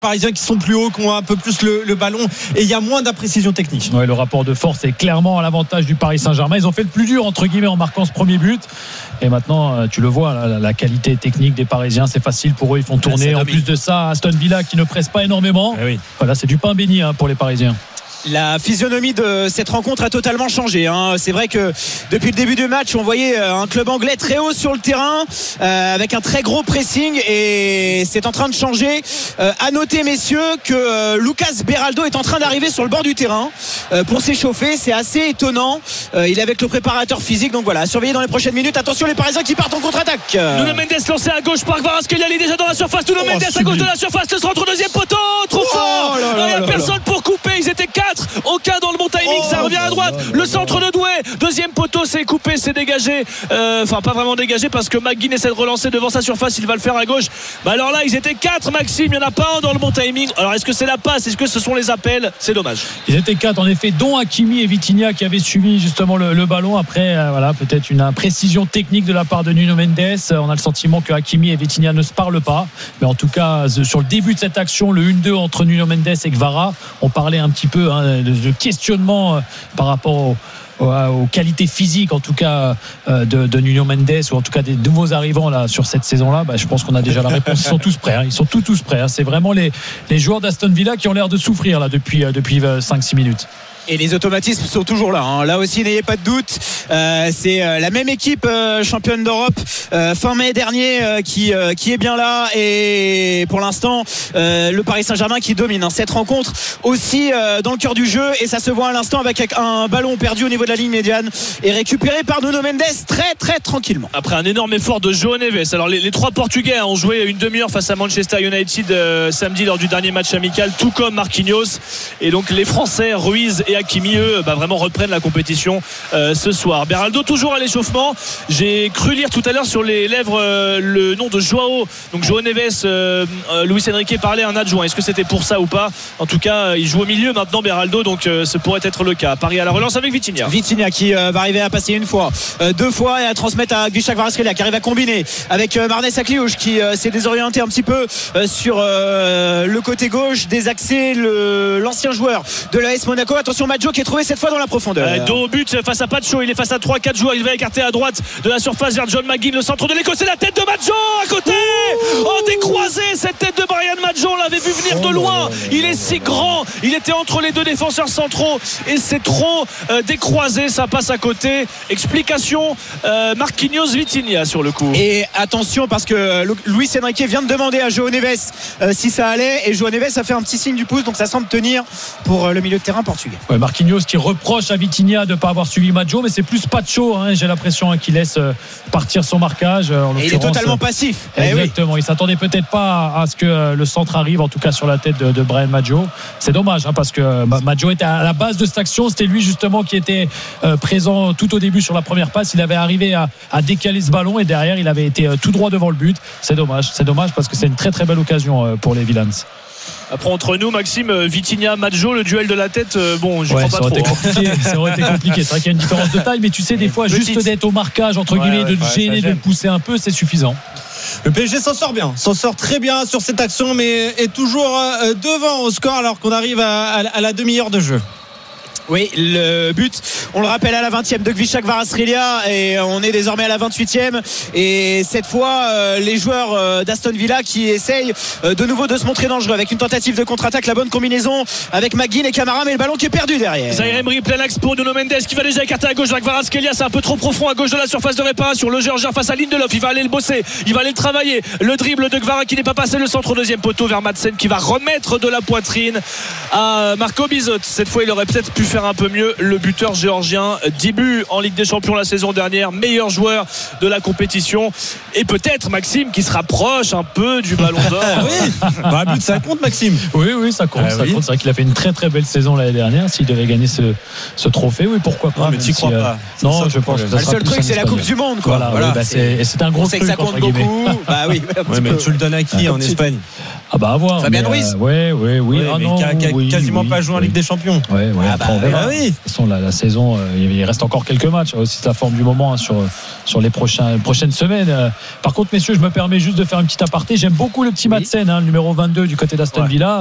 Parisiens qui sont plus hauts, qui ont un peu plus le ballon, et il y a moins d'imprécision technique. Ouais, le rapport de force est clairement à l'avantage du Paris Saint-Germain. Ils ont fait le plus dur entre guillemets en marquant ce premier but, et maintenant tu le vois, la qualité technique des Parisiens, c'est facile pour eux, ils font tourner. En plus de ça, Aston Villa qui ne presse pas énormément. Oui. Voilà, c'est du pain béni pour les Parisiens. La physionomie de cette rencontre a totalement changé. C'est vrai que depuis le début du match, on voyait un club anglais très haut sur le terrain, avec un très gros pressing, et c'est en train de changer. À noter, messieurs, que Lucas Beraldo est en train d'arriver sur le bord du terrain pour s'échauffer. C'est assez étonnant. Il est avec le préparateur physique, donc voilà, à surveiller dans les prochaines minutes. Attention, les Parisiens qui partent en contre-attaque. Nuno Mendes lancé à gauche par Kvaratskhelia, il est déjà dans la surface. Nuno Mendes à gauche de la surface, le centre, deuxième poteau, trop fort. Il n'y a personne pour couper. Ils étaient 4. Aucun dans le bon timing, ça revient à droite. Le centre de Doué, deuxième poteau, c'est coupé, c'est dégagé. Enfin, pas vraiment dégagé parce que McGinn essaie de relancer devant sa surface. Il va le faire à gauche. Alors là, ils étaient 4, Maxime. Il n'y en a pas un dans le bon timing. Alors est-ce que c'est la passe? Est-ce que ce sont les appels? C'est dommage. Ils étaient 4 en effet, dont Hakimi et Vitinha qui avaient suivi justement le ballon. Après, voilà, peut-être une imprécision technique de la part de Nuno Mendes. On a le sentiment que Hakimi et Vitinha ne se parlent pas. Mais en tout cas, sur le début de cette action, le 1-2 entre Nuno Mendes et Kvara, on parlait un petit peu de questionnement par rapport aux qualités physiques en tout cas de Nuno Mendes, ou en tout cas des nouveaux arrivants là sur cette saison-là. Je pense qu'on a déjà la réponse. Ils sont tous prêts, ils sont tous prêts. C'est vraiment les joueurs d'Aston Villa qui ont l'air de souffrir là depuis 5-6 minutes. Et les automatismes sont toujours là. Là aussi, n'ayez pas de doute. C'est la même équipe championne d'Europe fin mai dernier qui est bien là. Et pour l'instant, le Paris Saint-Germain qui domine cette rencontre aussi dans le cœur du jeu. Et ça se voit à l'instant avec un ballon perdu au niveau de la ligne médiane et récupéré par Nuno Mendes très très tranquillement. Après un énorme effort de João Neves. Alors les 3 Portugais ont joué une demi-heure face à Manchester United samedi lors du dernier match amical, tout comme Marquinhos. Et donc les Français, Ruiz et Hakimi, eux, vraiment reprennent la compétition ce soir. Beraldo toujours à l'échauffement. J'ai cru lire tout à l'heure sur les lèvres le nom de João. Donc João Neves, Luis Enrique parlait à un adjoint. Est-ce que c'était pour ça ou pas? En tout cas, il joue au milieu maintenant, Beraldo, donc ce pourrait être le cas. Paris à la relance avec Vitinha. Vitinha qui va arriver à passer une fois, 2 fois, et à transmettre à Kvara Kvaratskhelia qui arrive à combiner avec Marnes Akliouche qui s'est désorienté un petit peu sur le côté gauche, désaxé l'ancien joueur de l'AS Monaco. Attention, Maggio qui est trouvé cette fois dans la profondeur. Dos au but face à Pacho, il est face à 3-4 joueurs, il va écarter à droite de la surface vers John McGinn, le centre de l'Écosse, c'est la tête de Maggio à côté. Décroisé, cette tête de Brian Maggio, on l'avait vu venir de loin. Il est si grand, il était entre les 2 défenseurs centraux et c'est trop décroisé, ça passe à côté. Explication, Marquinhos Vitinha sur le coup. Et attention parce que Luis Enrique vient de demander à João Neves si ça allait, et João Neves a fait un petit signe du pouce, donc ça semble tenir pour le milieu de terrain portugais. Marquinhos qui reproche à Vitinha de ne pas avoir suivi Maggio, mais c'est plus Pacho, j'ai l'impression, qui laisse partir son marquage. Et il est totalement passif. Exactement, il s'attendait peut-être pas à ce que le centre arrive, en tout cas sur la tête de Brian Maggio. C'est dommage parce que Maggio était à la base de cette action. C'était lui justement qui était présent tout au début sur la première passe. Il avait arrivé à décaler ce ballon et derrière il avait été tout droit devant le but. C'est dommage parce que c'est une très très belle occasion pour les Villains. Après, entre nous, Maxime, Vitinha, Maggio, le duel de la tête, je crois pas trop. Ça aurait été compliqué. C'est vrai qu'il y a une différence de taille, mais tu sais, des fois, juste d'être au marquage, entre guillemets, de gêner, de le pousser un peu, c'est suffisant. Le PSG s'en sort très bien sur cette action, mais est toujours devant au score alors qu'on arrive à la demi-heure de jeu. Oui, le but, on le rappelle, à la 20e de Kvara Kvaratskhelia, et on est désormais à la 28e. Et cette fois, les joueurs d'Aston Villa qui essayent de nouveau de se montrer dangereux avec une tentative de contre-attaque, la bonne combinaison avec McGinn et Camara, mais le ballon qui est perdu derrière. Zaïre Emery, plein axe pour Nuno Mendes qui va déjà écarter à gauche vers Kvaratskhelia. C'est un peu trop profond à gauche de la surface de réparation. Le Géorgien face à Lindelof, il va aller le bosser, il va aller le travailler. Le dribble de Kvara qui n'est pas passé, le centre au deuxième poteau vers Madsen qui va remettre de la poitrine à Marco Bizot. Cette fois, il aurait peut-être pu faire un peu mieux, le buteur géorgien. 10 buts en Ligue des Champions la saison dernière, meilleur joueur de la compétition, et peut-être Maxime qui se rapproche un peu du Ballon d'Or. Oui, un but ça compte, Maxime. Oui, ça compte, ça compte. C'est vrai qu'il a fait une très très belle saison l'année dernière. S'il devait gagner ce trophée, oui, pourquoi pas. Non, mais tu crois pas. Non, je pense que ça le seul truc, c'est la Coupe du Monde, quoi. Voilà, c'est un gros truc. Ça compte beaucoup. Mais tu le donnes à qui en Espagne? Ah bah à voir. Fabien Ruiz. Oui. Qui a quasiment pas joué en Ligue des Champions. Ouais. Après, on verra. Oui. De toute façon, la saison, il reste encore quelques matchs. Aussi, c'est la forme du moment sur les prochaines semaines. Par contre, messieurs, je me permets juste de faire un petit aparté. J'aime beaucoup le petit Madsen, le numéro 22 du côté d'Aston Villa.